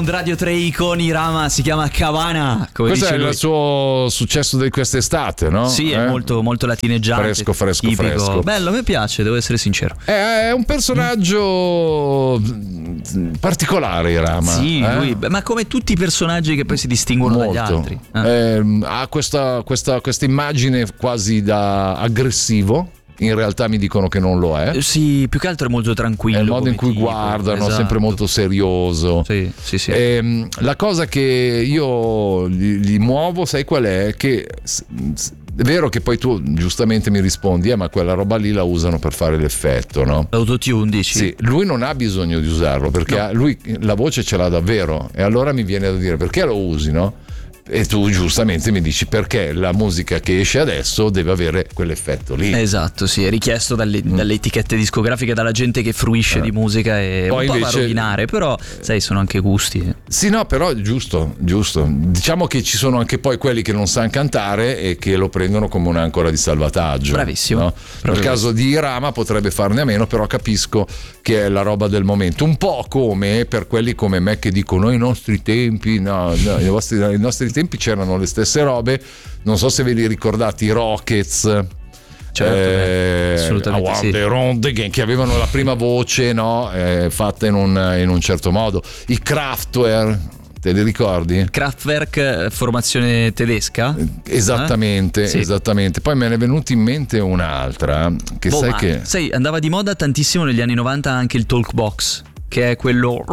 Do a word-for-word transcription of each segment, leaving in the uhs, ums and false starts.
Sound Radio tre con Irama, si chiama Cavana. Come Questo dice è lui. il suo successo di quest'estate, no? Sì, eh? è molto, molto latineggiante. Fresco, fresco, tipico. fresco. Bello, a me piace, devo essere sincero. È, è un personaggio particolare, Irama. Sì, eh? lui, ma come tutti i personaggi che poi si distinguono Molto. dagli altri. Ah. Eh, ha questa, questa, questa immagine quasi da aggressivo. In realtà mi dicono che non lo è. Sì, più che altro è molto tranquillo. È il modo in cui come tipo. guardano, Esatto. sempre molto serioso. Sì, sì, sì. E, la cosa che io gli, gli muovo, sai qual è? Che s- s- è vero che poi tu giustamente mi rispondi, eh, ma quella roba lì la usano per fare l'effetto, no? L'autotune dici? Sì, lui non ha bisogno di usarlo perché No. ha- lui la voce ce l'ha davvero, e allora mi viene da dire perché lo usi, no? E tu giustamente mi dici perché la musica che esce adesso deve avere quell'effetto lì. Esatto, sì, è richiesto dalle, dalle etichette discografiche, dalla gente che fruisce Eh. di musica, e Poi un po' invece- va a rovinare, però sai, sono anche gusti. Sì, no, però è giusto, giusto. Diciamo che ci sono anche poi quelli che non sanno cantare e che lo prendono come un'ancora di salvataggio. Bravissimo. No? Nel Proprio caso di Irama potrebbe farne a meno, però capisco che è la roba del momento. Un po' come per quelli come me che dicono ai nostri tempi, no, no, ai vostri, ai nostri tempi c'erano le stesse robe. Non so se ve li ricordate, i Rockets. Certo, eh, assolutamente I sì. Want the Round Again, che avevano la prima voce, no, eh, fatta in un, in un certo modo. I Kraftwerk, te li ricordi? Kraftwerk, formazione tedesca? Esattamente, Eh? Sì. esattamente. Poi me ne è venuta in mente un'altra che Boh, sai ma che sai, andava di moda tantissimo negli anni novanta anche il talk box, che è quello.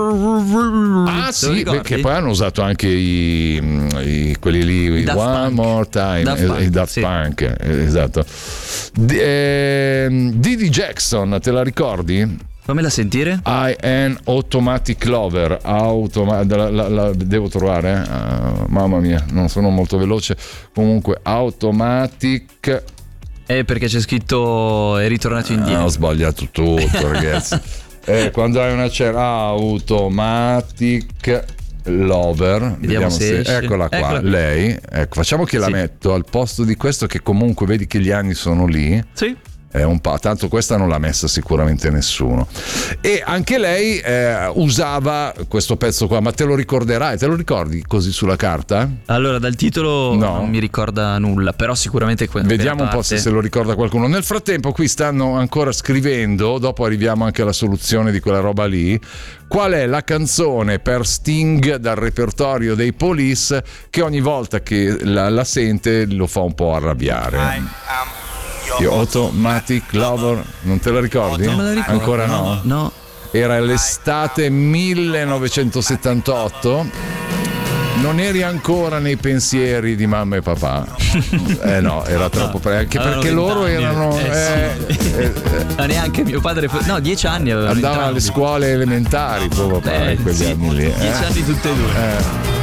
ah Te lo sì, ricordi? che poi hanno usato anche i, i- quelli lì, i Daft One Punk. More Time, Daft eh, Punk, i Daft sì. Punk, eh, esatto. D- ehm, Didi Jackson, te la ricordi? Fammela sentire. I am Automatic Lover. Automa- la, la- la- devo trovare, eh? Ah, mamma mia, non sono molto veloce. Comunque, Automatic. Eh, perché c'è scritto è ritornato Ah, indietro. ho sbagliato tutto, ragazzi. Eh, quando hai una c'era Automatic Lover, vediamo, se se, esce. eccola qua, Eccola. lei. Ecco, facciamo che la Sì. metto al posto di questo, che comunque vedi che gli anni sono lì. Sì. È un po', tanto questa non l'ha messa sicuramente nessuno. E anche lei eh, usava questo pezzo qua, ma te lo ricorderai? Te lo ricordi così sulla carta? Allora, dal titolo No. non mi ricorda nulla, però sicuramente que- Vediamo quella un po' parte- se se lo ricorda qualcuno. Nel frattempo qui stanno ancora scrivendo, dopo arriviamo anche alla soluzione di quella roba lì. Qual è la canzone per Sting dal repertorio dei Police che ogni volta che la, la sente lo fa un po' arrabbiare? Io Automatic Lover, non te la ricordi? Non me la ricordo. Ancora no? No. Era l'estate millenovecentosettantotto. Non eri ancora nei pensieri di mamma e papà. Eh no, era troppo pre- anche Avevano perché loro vent'anni. erano Eh, eh, sì. eh, eh, Ma neanche mio padre. fu- No, dieci anni avevano andavano alle entrambi. scuole elementari tuo papà Eh, in quegli sì, anni lì. dieci eh. anni tutte e due. Eh.